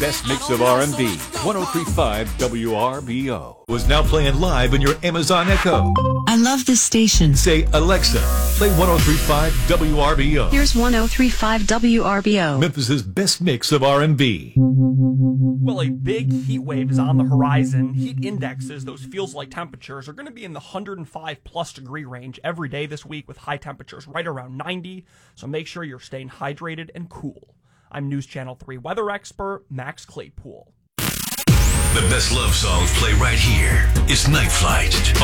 best mix of R&B. 103.5 WRBO. Was now playing live in your Amazon Echo. I love this station. Say, Alexa, play 103.5 WRBO. Here's 103.5 WRBO. Memphis's best mix of R&B. Well, a big heat wave is on the horizon. Heat indexes, those feels like temperatures, are going to be in the 105 plus degree range every day this week with high temperatures right around 90. So make sure you're staying hydrated and cool. I'm News Channel 3 weather expert Max Claypool. The best love songs play right here. It's Night Flight.